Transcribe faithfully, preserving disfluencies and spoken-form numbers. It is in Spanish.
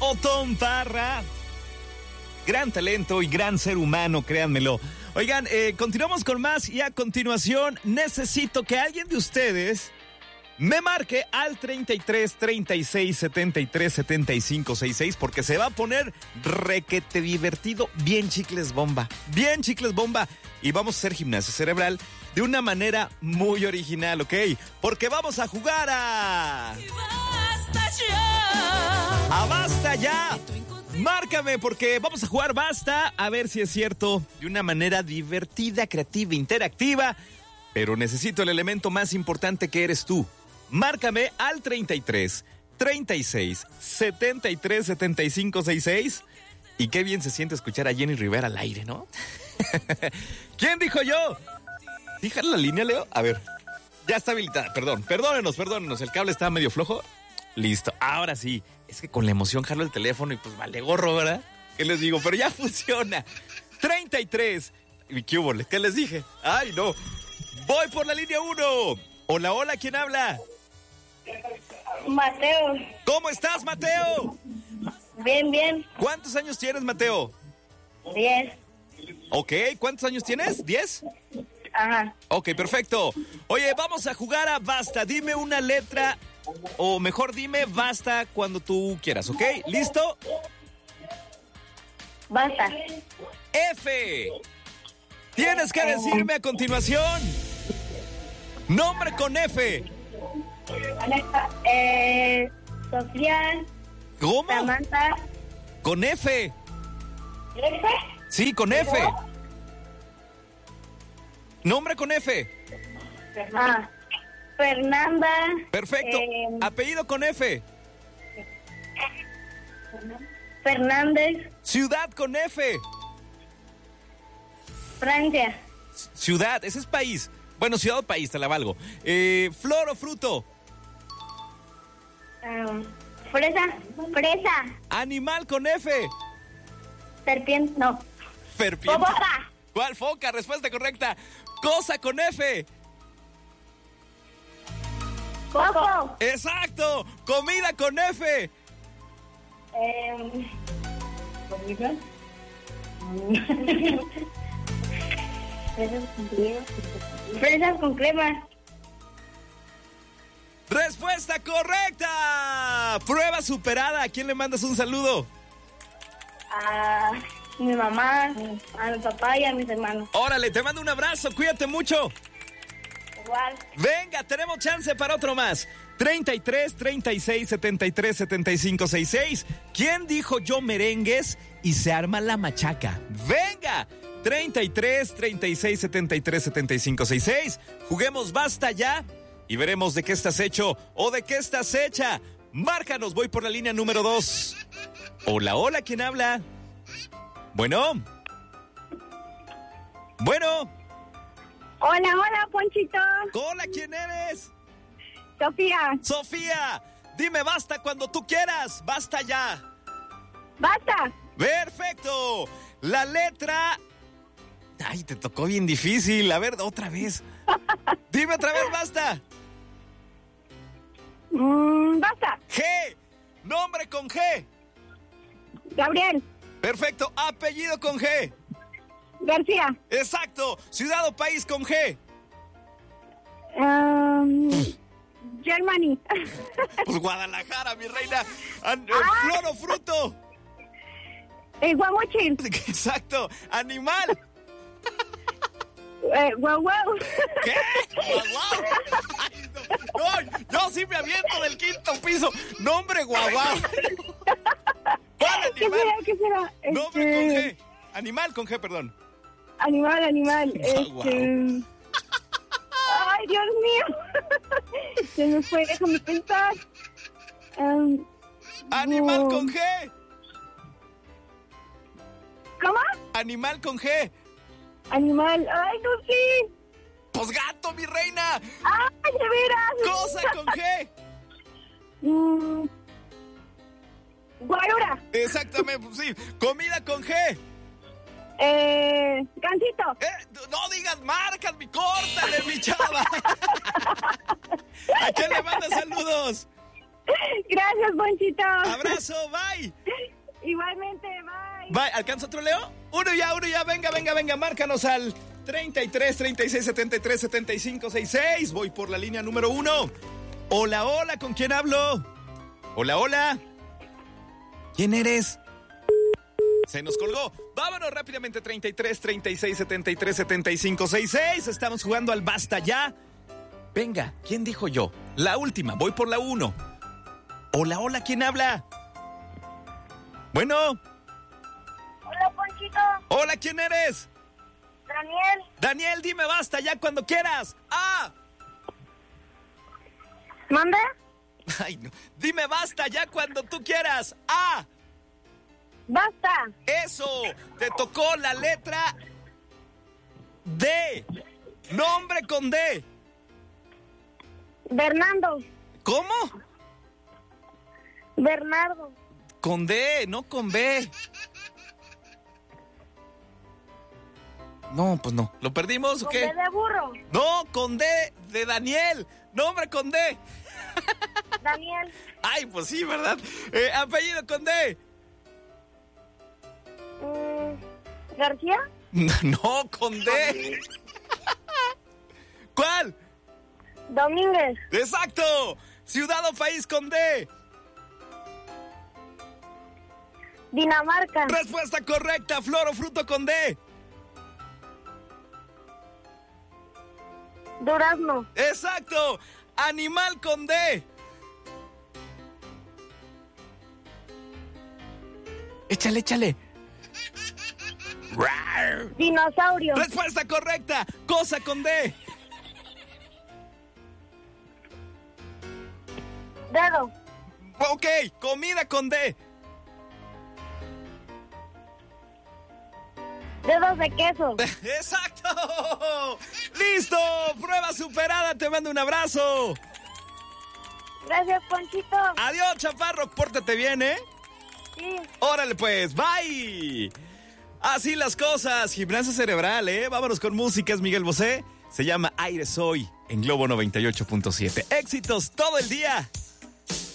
Otón Parra. Gran talento y gran ser humano, créanmelo. Oigan, eh, continuamos con más y a continuación necesito que alguien de ustedes me marque al treinta y tres, treinta y seis, setenta y tres, setenta y cinco, sesenta y seis porque se va a poner requete divertido, bien chicles bomba, bien chicles bomba y vamos a hacer gimnasia cerebral de una manera muy original, ¿ok? Porque vamos a jugar a... ¡Basta ya! ¡A basta ya! Márcame porque vamos a jugar basta, a ver si es cierto, de una manera divertida, creativa, interactiva, pero necesito el elemento más importante que eres tú. Márcame al treinta y tres, treinta y seis, setenta y tres, setenta y cinco, sesenta y seis. Y qué bien se siente escuchar a Jenny Rivera al aire, ¿no? ¿Quién dijo yo? Fíjate la línea, Leo. A ver, ya está habilitada, perdón, perdónenos, perdónenos, el cable estaba medio flojo. Listo, ahora sí. Es que con la emoción jalo el teléfono y pues vale gorro, ¿verdad? ¿Qué les digo? Pero ya funciona. treinta y tres. ¿Y qué hubo? ¿Qué les dije? ¡Ay, no! Voy por la línea uno. Hola, hola, ¿quién habla? Mateo. ¿Cómo estás, Mateo? Bien, bien. ¿Cuántos años tienes, Mateo? Diez. Ok, ¿cuántos años tienes? ¿Diez? Ajá. Ok, perfecto. Oye, vamos a jugar a basta. Dime una letra, o mejor dime basta cuando tú quieras, ¿ok? ¿Listo? Basta. F. Tienes que decirme a continuación. Nombre con F. Eh, Sofía. ¿Cómo? Samantha. Con F. ¿F? Sí, con F. Nombre con F. Ah. Fernanda. Perfecto. Eh, Apellido con F. Fernández. Ciudad con F. Francia. Ciudad, ese es país. Bueno, ciudad o país, te la valgo. Eh, flor o fruto. Um, fresa. Fresa. Animal con F. Serpiente. No. Serpiente. Foca. ¿Cuál foca? Respuesta correcta. Cosa con F. Coco. Exacto. Comida con F. Eh, ¿Comida? Fresas con crema. Fresas con crema. Respuesta correcta. Prueba superada. ¿A quién le mandas un saludo? A mi mamá, a mi papá y a mis hermanos. Órale, te mando un abrazo. Cuídate mucho. Igual. Venga, tenemos chance para otro más. treinta y tres, treinta y seis, setenta y tres, setenta y cinco, sesenta y seis. ¿Quién dijo yo merengues? Y se arma la machaca. ¡Venga! treinta y tres, treinta y seis, setenta y tres, setenta y cinco, sesenta y seis. Juguemos basta ya y veremos de qué estás hecho o de qué estás hecha. Márcanos, voy por la línea número dos. Hola, hola, ¿quién habla? Bueno. Bueno. Hola, hola, Ponchito. Hola, ¿quién eres? Sofía. Sofía, dime basta cuando tú quieras. Basta ya. Basta. Perfecto. La letra... Ay, te tocó bien difícil. A ver, otra vez. Dime otra vez, basta. Mm, basta. G. Nombre con G. Gabriel. Perfecto. Apellido con G. García. Exacto. Ciudad o país con G. Um, Germany. Pues Guadalajara, mi reina. An- Flor o fruto. Eh, Guamuchil. Exacto. Animal. Eh, guau, guau. ¿Qué? Guau, guau. Ay, no, no, yo sí me aviento del quinto piso. Nombre guau, guau. ¿Cuál ¿Qué animal? será? ¿Qué será? Nombre Este, con G. Animal con G, perdón. Animal, animal. Guau, guau. Este... Ay, Dios mío. Se me fue, déjame pensar. Um, Animal no. con G. ¿Cómo? Animal con G. Animal. Ay, no sé. Pues gato, mi reina. Ay, de veras. Cosa con G. Mm, Guarura. Exactamente, pues sí. Comida con G. Eh, Gansito. Eh, no digas marcas, mi córtale, mi chava. ¿A quién le mandas saludos? Gracias, Ponchito. Abrazo, bye. Igualmente, bye. Bye, ¿alcanza otro Leo? Uno ya, uno ya, venga, venga, venga, márcanos al treinta y tres, treinta y seis, setenta y tres, setenta y cinco, sesenta y seis. Voy por la línea número uno. Hola, hola, ¿con quién hablo? Hola, hola. ¿Quién eres? Se nos colgó. Vámonos rápidamente, treinta y tres, treinta y seis, setenta y tres, setenta y cinco, sesenta y seis. Estamos jugando al Basta Ya. Venga, ¿quién dijo yo? La última, voy por la uno. Hola, hola, ¿quién habla? Bueno. Hola, Ponchito. Hola, ¿quién eres? Daniel. Daniel, dime basta ya cuando quieras. ¡Ah! ¿Manda? Ay, no. Dime basta ya cuando tú quieras. ¡Ah! Basta. Eso. Te tocó la letra D. Nombre con D. Bernardo. ¿Cómo? Bernardo. Con D, no con B. No, pues no. ¿Lo perdimos o Con qué? B de burro. No, con D de Daniel. Nombre con D. Daniel. Ay, pues sí, ¿verdad? Eh, apellido con D. Mm, ¿García? No, con D. ¿Cuál? Domínguez. Exacto. Ciudad o país con D. Dinamarca. Respuesta correcta. Flor o fruto con D. Durazno. Exacto. Animal con D. Échale, échale. Dinosaurio. Respuesta correcta. Cosa con D. Dedo. Ok. Comida con D. Dedos de queso. ¡Exacto! ¡Listo! ¡Prueba superada! Te mando un abrazo. Gracias, Ponchito. Adiós, chaparro. Pórtate bien, ¿eh? Sí. Órale, pues. Bye. Así las cosas. Gimnasia cerebral, ¿eh? Vámonos con música. Es Miguel Bosé. Se llama Aire Soy en Globo noventa y ocho punto siete. Éxitos todo el día.